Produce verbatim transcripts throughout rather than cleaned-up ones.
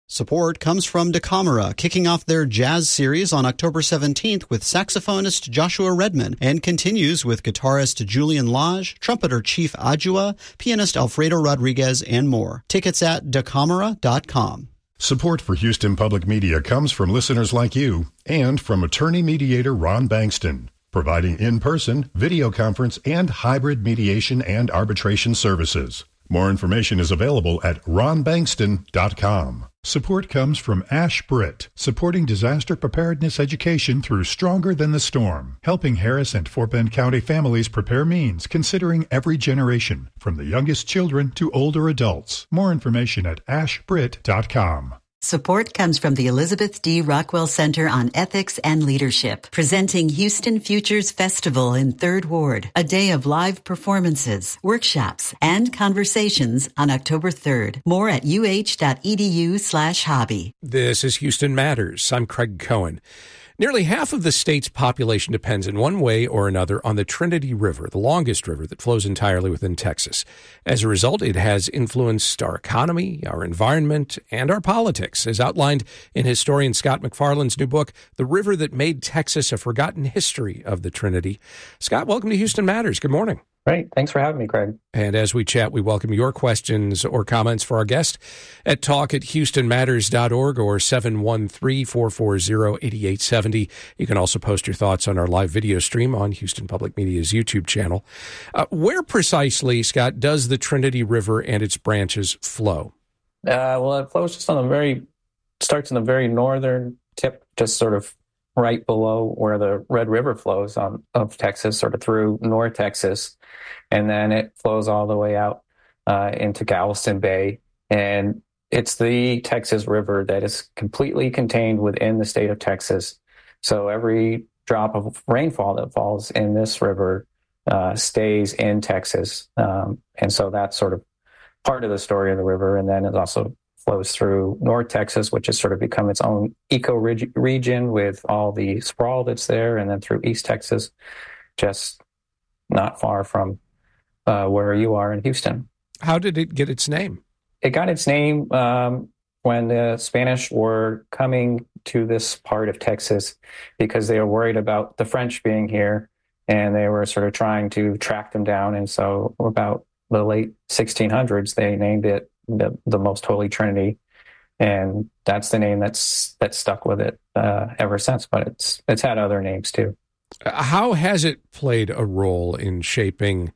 Support comes from DeCamera, kicking off their jazz series on October seventeenth with saxophonist Joshua Redman, and continues with guitarist Julian Lage, trumpeter Chief Adjua, pianist Alfredo Rodriguez, and more. Tickets at decamera dot com. Support for Houston Public Media comes from listeners like you and from attorney mediator Ron Bankston, providing in-person, video conference, and hybrid mediation and arbitration services. More information is available at ron bankston dot com. Support comes from Ash Britt, supporting disaster preparedness education through Stronger Than the Storm, helping Harris and Fort Bend County families prepare means considering every generation, from the youngest children to older adults. More information at ash britt dot com. Support comes from the Elizabeth D. Rockwell Center on Ethics and Leadership, presenting Houston Futures Festival in Third Ward, a day of live performances, workshops, and conversations on October third. More at uh.edu slash hobby. This is Houston Matters. I'm Craig Cohen. Nearly half of the state's population depends in one way or another on the Trinity River, the longest river that flows entirely within Texas. As a result, it has influenced our economy, our environment, and our politics, as outlined in historian Scott McFarland's new book, The River That Made Texas, A Forgotten History of the Trinity. Scott, welcome to Houston Matters. Good morning. Great. Thanks for having me, Craig. And as we chat, we welcome your questions or comments for our guest at talk at houston matters dot org or seven one three, four four zero, eight eight seven zero. You can also post your thoughts on our live video stream on Houston Public Media's YouTube channel. Uh, where precisely, Scott, does the Trinity River and its branches flow? Uh, well, it flows just on the very, starts in the very northern tip, just sort of right below where the Red River flows on of Texas, sort of through North Texas. And then it flows all the way out uh, into Galveston Bay. And it's the Texas River that is completely contained within the state of Texas. So every drop of rainfall that falls in this river uh, stays in Texas. Um, and so that's sort of part of the story of the river. And then it also flows through North Texas, which has sort of become its own eco-region with all the sprawl that's there, and then through East Texas, just not far from uh, where you are in Houston. How did it get its name? It got its name um, when the Spanish were coming to this part of Texas because they were worried about the French being here, and they were sort of trying to track them down. And so about the late sixteen hundreds, they named it the, the Most Holy Trinity. And that's the name that's that's stuck with it uh, ever since. But it's it's had other names too. How has it played a role in shaping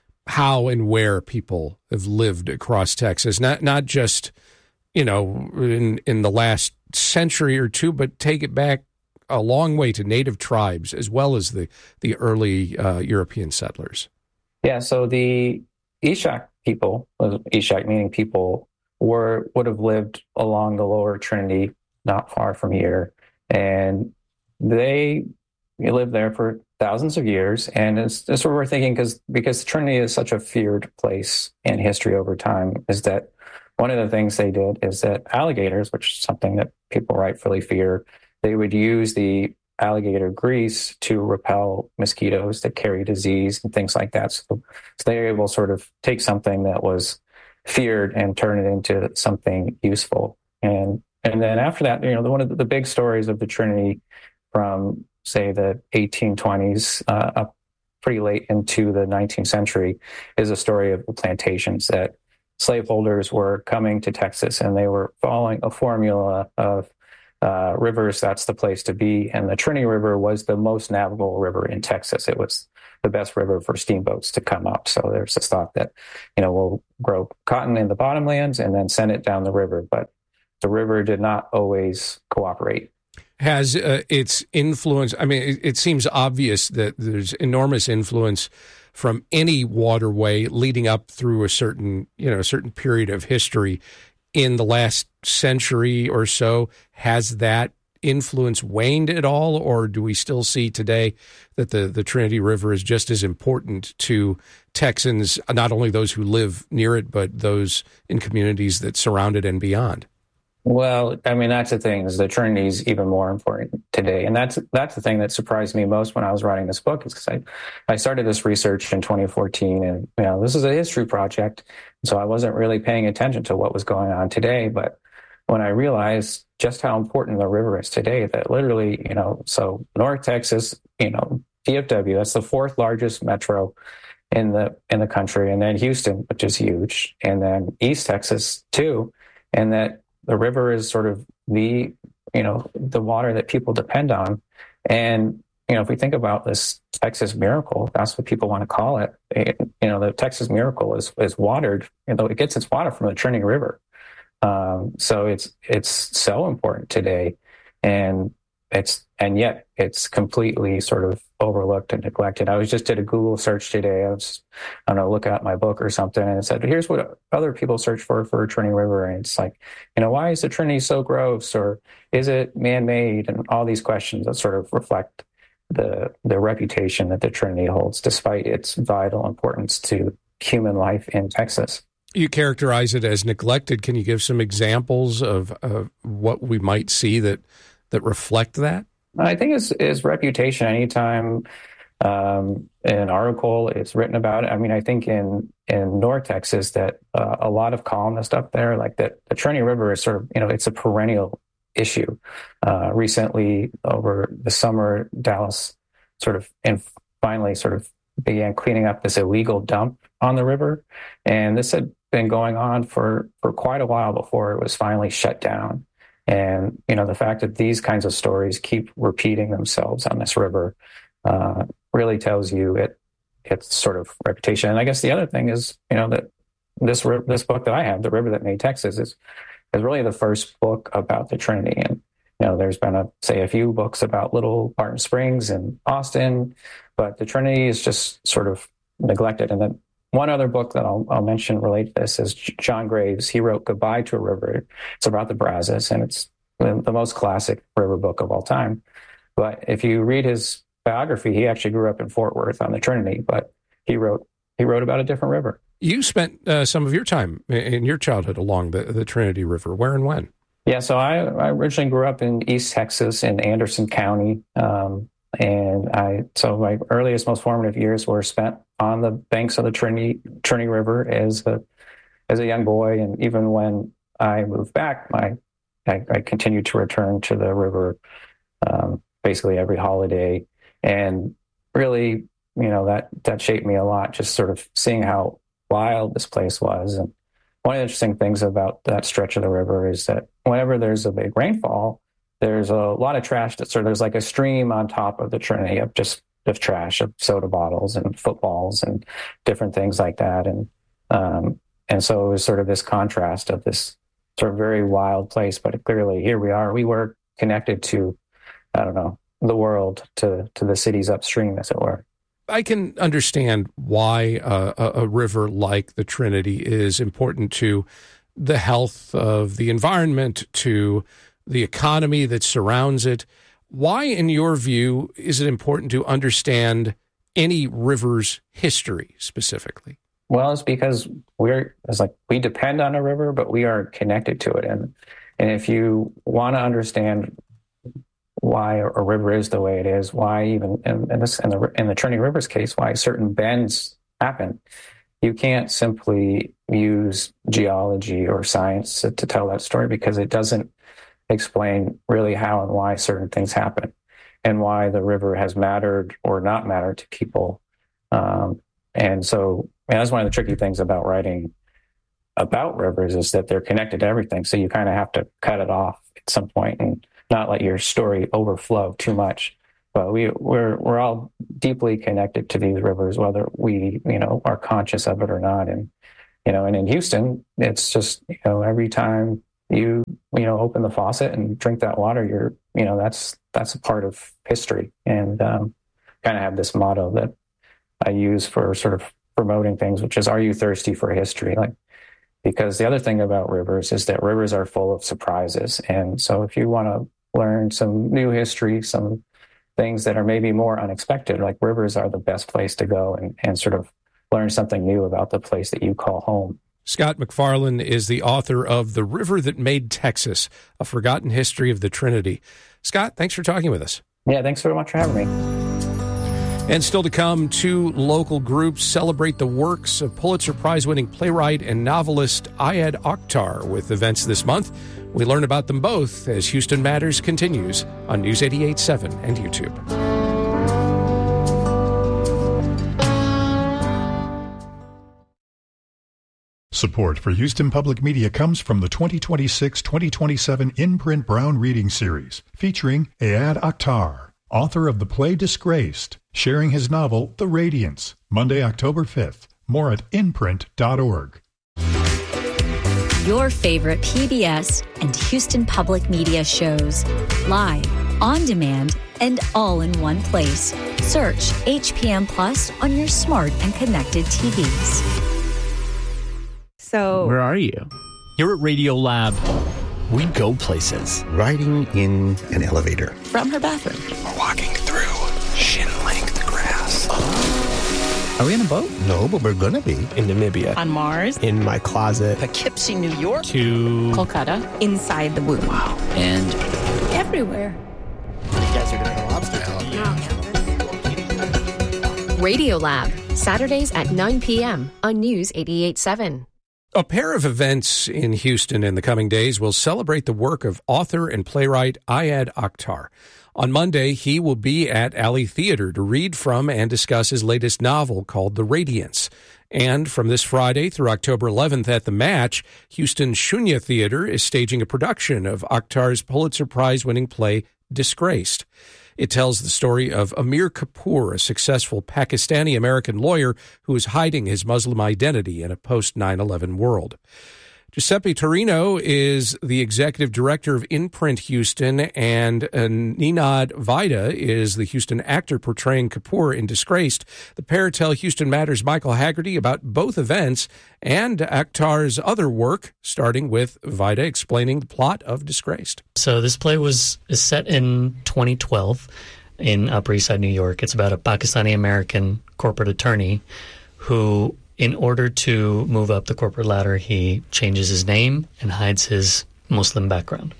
how and where people have lived across Texas? Not not just, you know, in in the last century or two, but take it back a long way to native tribes as well as the the early uh, European settlers. Yeah. So the Eshak people, Eshak meaning people, were would have lived along the lower Trinity, not far from here, and they lived there for thousands of years. And it's, it's what we're thinking, because because Trinity is such a feared place in history over time, is that one of the things they did is that alligators, which is something that people rightfully fear, they would use the alligator grease to repel mosquitoes that carry disease and things like that. So, so they were able to sort of take something that was feared and turn it into something useful. And and then after that, you know, the, one of the, the big stories of the Trinity from, say, the eighteen twenties uh, up pretty late into the nineteenth century is a story of the plantations, that slaveholders were coming to Texas and they were following a formula of uh, rivers, that's the place to be. And the Trinity River was the most navigable river in Texas. It was the best river for steamboats to come up. So there's this thought that, you know, we'll grow cotton in the bottomlands and then send it down the river. But the river did not always cooperate. Has uh, its influence, I mean, it, it seems obvious that there's enormous influence from any waterway leading up through a certain, you know, a certain period of history. In the last century or so, has that influence waned at all, or do we still see today that the, the Trinity River is just as important to Texans, not only those who live near it, but those in communities that surround it and beyond? Well, I mean, that's the thing, is the Trinity is even more important today. And that's that's the thing that surprised me most when I was writing this book, is because I, I started this research in twenty fourteen, and, you know, this is a history project. So I wasn't really paying attention to what was going on today. But when I realized just how important the river is today, that literally, you know, so North Texas, you know, D F W, that's the fourth largest metro in the in the country, and then Houston, which is huge, and then East Texas too, and that the river is sort of the, you know, the water that people depend on. And, you know, if we think about this Texas miracle, that's what people want to call it. it you know, the Texas miracle is is watered, you know, it gets its water from the Trinity River. Um, so it's it's so important today, and it's and yet it's completely sort of overlooked and neglected. I was just did a Google search today. I was, I don't know, look at my book or something, and it said, here's what other people search for for Trinity River, and it's like, you know, why is the Trinity so gross, or is it man-made, and all these questions that sort of reflect the the reputation that the Trinity holds, despite its vital importance to human life in Texas. You characterize it as neglected. Can you give some examples of, of what we might see that that reflect that? I think it's, it's reputation. Anytime um, an article is written about it, I mean, I think in, in North Texas that uh, a lot of columnists up there, like that the Trinity River is sort of, you know, it's a perennial issue. Uh, recently, over the summer, Dallas sort of and finally sort of began cleaning up this illegal dump on the river. And this had been going on for, for quite a while before it was finally shut down. And, you know, the fact that these kinds of stories keep repeating themselves on this river uh, really tells you it its sort of reputation. And I guess the other thing is, you know, that this this book that I have, The River That Made Texas, is is really the first book about the Trinity. And, you know, there's been, a say, a few books about Little Barton Springs and Austin, but the Trinity is just sort of neglected. And then one other book that I'll, I'll mention related to this is John Graves. He wrote Goodbye to a River. It's about the Brazos, and it's the, the most classic river book of all time. But if you read his biography, he actually grew up in Fort Worth on the Trinity, but he wrote he wrote about a different river. You spent uh, some of your time in your childhood along the, the Trinity River. Where and when? Yeah, so I, I originally grew up in East Texas in Anderson County. Um, and I so my earliest, most formative years were spent on the banks of the Trinity Trinity River as a as a young boy. And even when I moved back, my I, I continued to return to the river um, basically every holiday. And really, you know, that that shaped me a lot, just sort of seeing how wild this place was. And one of the interesting things about that stretch of the river is that whenever there's a big rainfall, there's a lot of trash that sort of, there's like a stream on top of the Trinity of just of trash, of soda bottles and footballs and different things like that. And um, and so it was sort of this contrast of this sort of very wild place, but clearly here we are. We were connected to, I don't know, the world, to to the cities upstream, as it were. I can understand why uh, a, a river like the Trinity is important to the health of the environment, to the economy that surrounds it. Why, in your view, is it important to understand any river's history specifically? Well, it's because we're it's like we depend on a river, but we are connected to it. And and if you want to understand why a river is the way it is, why even in, in this in the in the Trinity River's case, why certain bends happen, you can't simply use geology or science to, to tell that story, because it doesn't explain really how and why certain things happen, and why the river has mattered or not mattered to people. Um, and so, and that's one of the tricky things about writing about rivers, is that they're connected to everything. So you kind of have to cut it off at some point and not let your story overflow too much. But we, we're we're all deeply connected to these rivers, whether we, you know, are conscious of it or not. And, you know, and in Houston, it's just, you know, every time you, you know, open the faucet and drink that water, you're, you know, that's, that's a part of history. And um, kind of have this motto that I use for sort of promoting things, which is, are you thirsty for history? Like, because the other thing about rivers is that rivers are full of surprises. And so if you want to learn some new history, some things that are maybe more unexpected, like rivers are the best place to go and, and sort of learn something new about the place that you call home. Scott McFarland is the author of The River That Made Texas, A Forgotten History of the Trinity. Scott, thanks for talking with us. Yeah, thanks very much for having me. And still to come, two local groups celebrate the works of Pulitzer Prize-winning playwright and novelist Ayad Akhtar with events this month. We learn about them both as Houston Matters continues on News eighty-eight point seven and YouTube. Support for Houston Public Media comes from the twenty twenty-six twenty twenty-seven In-Print Brown Reading Series, featuring Ayad Akhtar, author of the play Disgraced, sharing his novel The Radiance, Monday, October fifth. More at in print dot org. Your favorite P B S and Houston Public Media shows, live, on demand, and all in one place. Search H P M Plus on your smart and connected T Vs. So, where are you? Here at Radio Lab, we go places. Riding in an elevator. From her bathroom. We're walking through shin-length grass. Are we in a boat? No, but we're gonna be. In Namibia. On Mars. In my closet. Poughkeepsie, New York. To Kolkata. Inside the womb. Wow. And everywhere. You guys are gonna have lobster talk. Radio Lab, Saturdays at nine p.m. on News eighty-eight point seven. A pair of events in Houston in the coming days will celebrate the work of author and playwright Ayad Akhtar. On Monday, he will be at Alley Theater to read from and discuss his latest novel called The Radiance. And from this Friday through October eleventh at The Match, Houston Shunya Theater is staging a production of Akhtar's Pulitzer Prize-winning play Disgraced. It tells the story of Amir Kapoor, a successful Pakistani-American lawyer who is hiding his Muslim identity in a post nine eleven world. Giuseppe Torino is the executive director of In-Print Houston, and uh, Ninad Vida is the Houston actor portraying Kapoor in Disgraced. The pair tell Houston Matters' Michael Haggerty about both events and Akhtar's other work, starting with Vida explaining the plot of Disgraced. So this play was is set in twenty twelve in Upper East Side, New York. It's about a Pakistani-American corporate attorney who, in order to move up the corporate ladder, he changes his name and hides his Muslim background.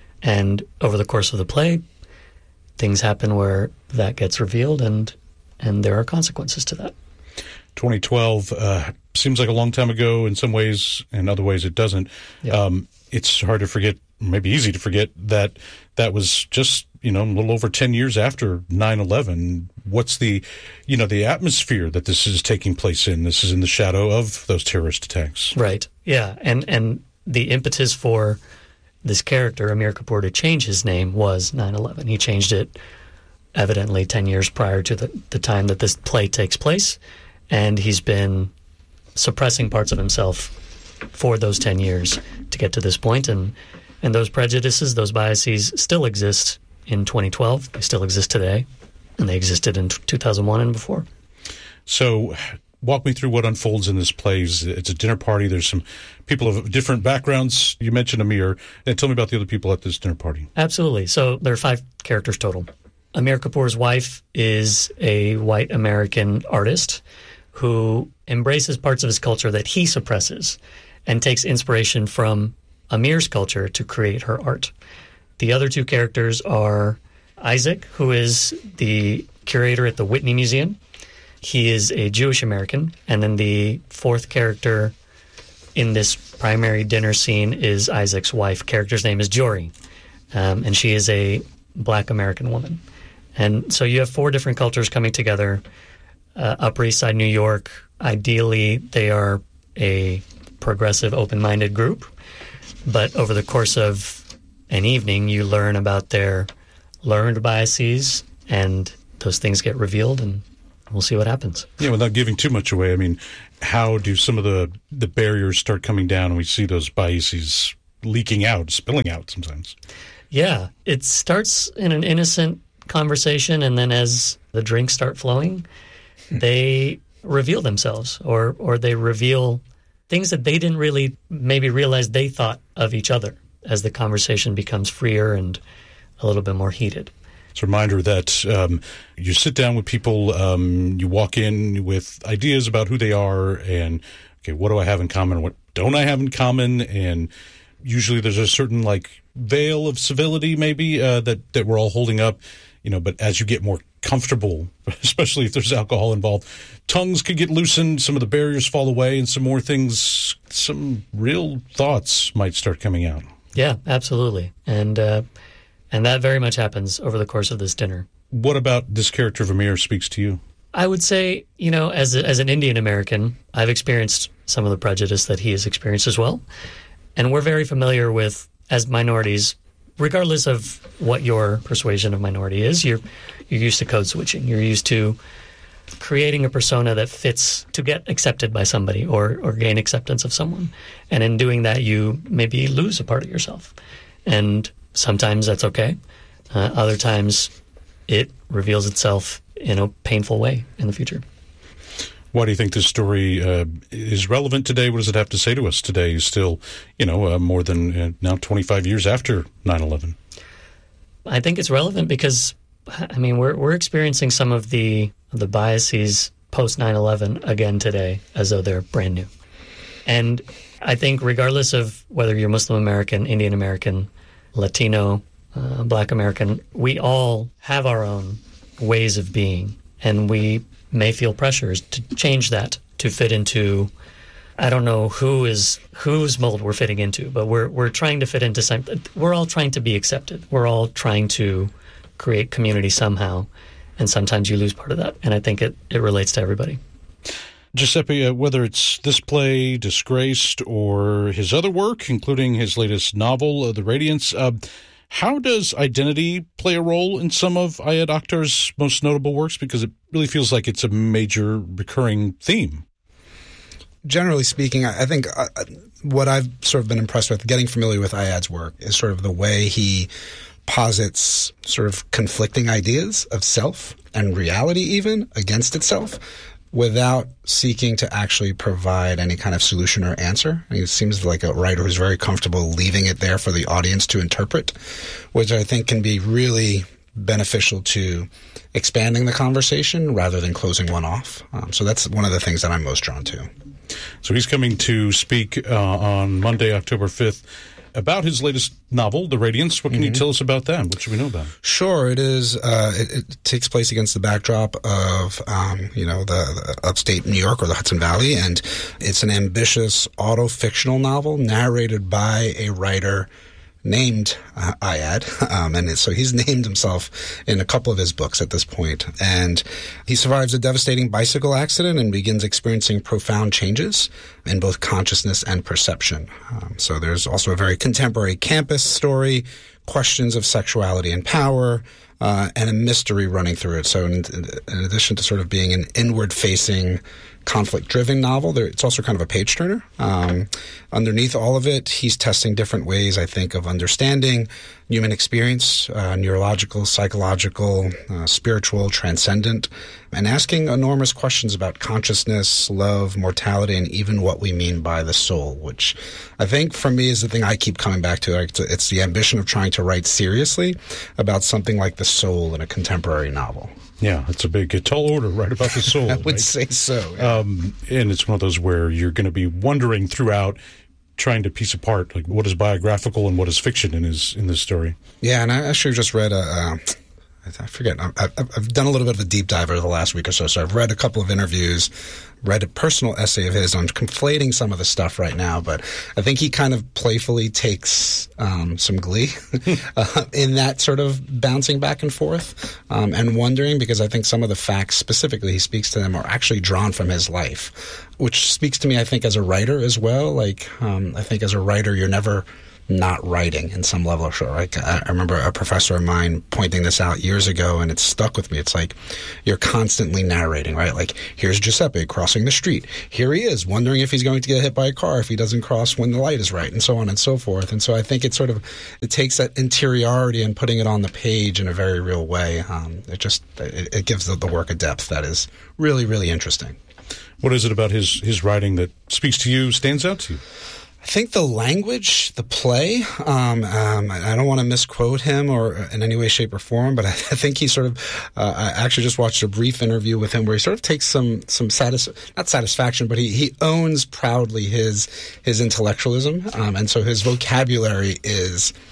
And over the course of the play, things happen where that gets revealed, and and there are consequences to that. twenty twelve uh, seems like a long time ago in some ways, and other ways it doesn't. Yeah. Um, it's hard to forget, maybe easy to forget, that that was just, you know, a little over ten years after nine eleven. What's the, you know, the atmosphere that this is taking place in? This is in the shadow of those terrorist attacks. Right. Yeah. And, and the impetus for this character, Amir Kapoor, to change his name was nine eleven. He changed it evidently ten years prior to the, the time that this play takes place. And he's been suppressing parts of himself for those ten years to get to this point. And, and those prejudices, those biases still exist in twenty twelve. They still exist today, and they existed in two thousand one and before. So walk me through what unfolds in this play. It's a dinner party. There's some people of different backgrounds. You mentioned Amir. And tell me about the other people at this dinner party. Absolutely. So there are five characters total. Amir Kapoor's wife is a white American artist who embraces parts of his culture that he suppresses and takes inspiration from Amir's culture to create her art. The other two characters are Isaac, who is the curator at the Whitney Museum. He is a Jewish American. And then the fourth character in this primary dinner scene is Isaac's wife. Character's name is Jory, um, and she is a black American woman. And so you have four different cultures coming together. Uh, Upper East Side, New York, ideally they are a progressive, open-minded group. But over the course of an evening, you learn about their learned biases, and those things get revealed, and we'll see what happens. Yeah, without giving too much away, I mean, how do some of the, the barriers start coming down and we see those biases leaking out, spilling out sometimes? Yeah, it starts in an innocent conversation, and then as the drinks start flowing, they reveal themselves, or or they reveal things that they didn't really maybe realize they thought of each other as the conversation becomes freer and a little bit more heated. It's a reminder that um, you sit down with people, um, you walk in with ideas about who they are, and, okay, what do I have in common? What don't I have in common? And usually there's a certain, like, veil of civility maybe uh, that, that we're all holding up. you know, but as you get more comfortable, especially if there's alcohol involved, tongues could get loosened, some of the barriers fall away, and some more things, some real thoughts might start coming out. Yeah, absolutely. And uh, and that very much happens over the course of this dinner. What about this character of Amir speaks to you? I would say, you know, as a, as an Indian American, I've experienced some of the prejudice that he has experienced as well. And we're very familiar with, as minorities, regardless of what your persuasion of minority is, you're you're used to code switching. You're used to creating a persona that fits to get accepted by somebody or, or gain acceptance of someone. And in doing that, you maybe lose a part of yourself. And sometimes that's okay. Uh, other times it reveals itself in a painful way in the future. Why do you think this story uh, is relevant today? What does it have to say to us today, still, you know, uh, more than uh, now twenty-five years after nine eleven? I think it's relevant because, I mean, we're we're experiencing some of the the biases post nine eleven again today as though they're brand new. And I think regardless of whether you're Muslim American, Indian American, Latino, uh, Black American, we all have our own ways of being, and we may feel pressures to change that to fit into, I don't know who is whose mold we're fitting into, but we're we're trying to fit into something. We're all trying to be accepted. We're all trying to create community somehow, and sometimes you lose part of that. And I think it, it relates to everybody. Giuseppe, uh, whether it's this play, Disgraced, or his other work, including his latest novel, uh, The Radiance, uh, how does identity play a role in some of Ayad Akhtar's most notable works? Because it really feels like it's a major recurring theme. Generally speaking, I think uh, what I've sort of been impressed with, getting familiar with Ayad's work, is sort of the way he posits sort of conflicting ideas of self and reality even against itself, without seeking to actually provide any kind of solution or answer. I mean, it seems like a writer who's very comfortable leaving it there for the audience to interpret, which I think can be really beneficial to expanding the conversation rather than closing one off. Um, so that's one of the things that I'm most drawn to. So he's coming to speak uh, on Monday, October fifth, about his latest novel, The Radiance. What can mm-hmm. you tell us about that? What should we know about it? Sure. It is. Uh, it, it takes place against the backdrop of, um, you know, the, the upstate New York or the Hudson Valley, and it's an ambitious auto-fictional novel narrated by a writer named uh, Ayad, um, and so he's named himself in a couple of his books at this point. And he survives a devastating bicycle accident and begins experiencing profound changes in both consciousness and perception. Um, so there's also a very contemporary campus story, questions of sexuality and power, uh, and a mystery running through it. So in, in addition to sort of being an inward-facing, conflict-driven novel, there, it's also kind of a page-turner. Um, underneath all of it, he's testing different ways, I think, of understanding human experience, uh, neurological, psychological, uh, spiritual, transcendent, and asking enormous questions about consciousness, love, mortality, and even what we mean by the soul, which I think for me is the thing I keep coming back to. Like, it's the ambition of trying to write seriously about something like the soul in a contemporary novel. Yeah, it's a big, a tall order, right, about the soul. I would right? say so. Yeah. Um, and it's one of those where you're going to be wondering throughout, trying to piece apart like what is biographical and what is fiction in his in this story. Yeah, and I actually just read a. Uh, I forget. I, I've done a little bit of a deep dive over the last week or so. So I've read a couple of interviews, read a personal essay of his. I'm conflating some of the stuff right now, but I think he kind of playfully takes um, some glee uh, in that sort of bouncing back and forth um, and wondering, because I think some of the facts specifically he speaks to them are actually drawn from his life, which speaks to me, I think, as a writer as well. Like, um, I think as a writer, you're never not writing in some level. Sure. Like, I remember a professor of mine pointing this out years ago, and it stuck with me. It's like you're constantly narrating, right? Like, here's Giuseppe crossing the street. Here he is, wondering if he's going to get hit by a car if he doesn't cross when the light is right, and so on and so forth. And so I think it sort of it takes that interiority and putting it on the page in a very real way. Um, it just it, it gives the, the work a depth that is really, really interesting. What is it about his his writing that speaks to you, stands out to you? I think the language, the play, um, um, I don't want to misquote him or in any way, shape, or form, but I, I think he sort of, uh, I actually just watched a brief interview with him where he sort of takes some, some satis- not satisfaction, but he, he owns proudly his, his intellectualism. Um, and so his vocabulary is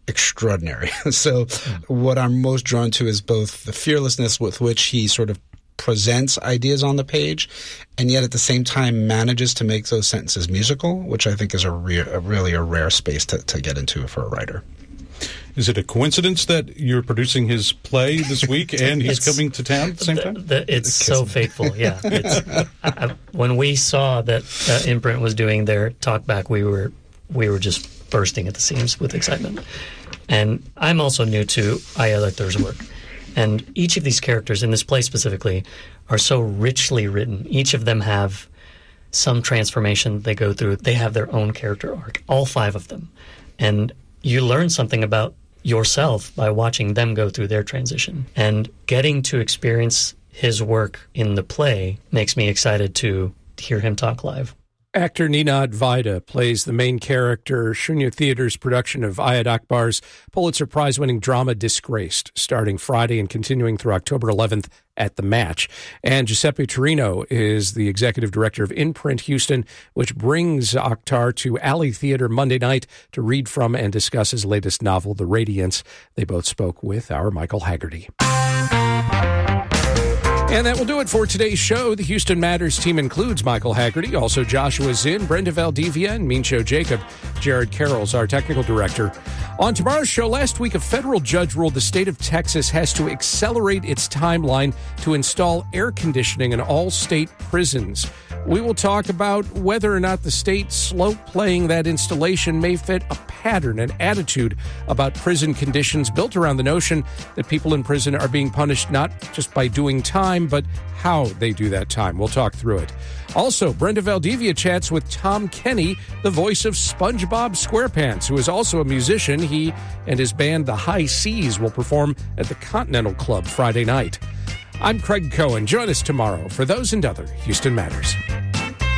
extraordinary. So what I'm most drawn to is both the fearlessness with which he sort of presents ideas on the page, and yet at the same time manages to make those sentences musical, which I think is a, re- a really a rare space to, to get into for a writer. Is it a coincidence that you're producing his play this week and he's coming to town at the same time? The, the, it's so fateful, yeah. It's, I, I, when we saw that uh, Imprint was doing their talkback, we were we were just bursting at the seams with excitement. And I'm also new to Aya Lecter's work. And each of these characters in this play specifically are so richly written. Each of them have some transformation they go through. They have their own character arc, all five of them. And you learn something about yourself by watching them go through their transition. And getting to experience his work in the play makes me excited to hear him talk live. Actor Ninad Vaida plays the main character. Shunya Theater's production of Ayad Akbar's Pulitzer Prize-winning drama Disgraced, starting Friday and continuing through October eleventh at the Match. And Giuseppe Torino is the executive director of Imprint Houston, which brings Akhtar to Alley Theater Monday night to read from and discuss his latest novel, The Radiance. They both spoke with our Michael Haggerty. And that will do it for today's show. The Houston Matters team includes Michael Haggerty, also Joshua Zinn, Brenda Valdivia, and Mincho Jacob. Jared Carroll's our technical director. On tomorrow's show, last week, a federal judge ruled the state of Texas has to accelerate its timeline to install air conditioning in all state prisons. We will talk about whether or not the state slow playing that installation may fit a pattern and attitude about prison conditions built around the notion that people in prison are being punished not just by doing time, but how they do that time. We'll talk through it. Also, Brenda Valdivia chats with Tom Kenny, the voice of SpongeBob SquarePants, who is also a musician. He and his band, The High Seas, will perform at the Continental Club Friday night. I'm Craig Cohen. Join us tomorrow for those and other Houston Matters.